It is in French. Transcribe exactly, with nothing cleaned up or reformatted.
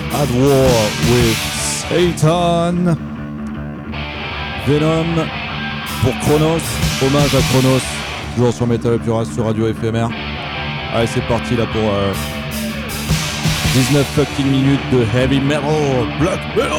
At War with Satan. Venom pour Chronos, hommage à Chronos, toujours sur Metal Up Your Ass sur Radio F M R. Allez, c'est parti là pour euh, dix-neuf fucking minutes de heavy metal, black metal.